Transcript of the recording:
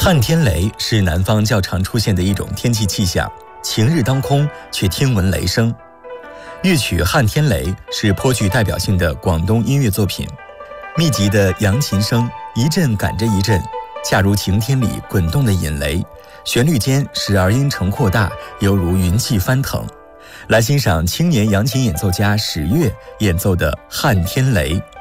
旱天雷是南方较常出现的一种天气气象，晴日当空却听闻雷声。乐曲《旱天雷》是颇具代表性的广东音乐作品，密集的扬琴声一阵赶着一阵，恰如晴天里滚动的引雷，旋律间时而音程扩大，犹如云气翻腾。来欣赏青年扬琴演奏家史悦演奏的《旱天雷》。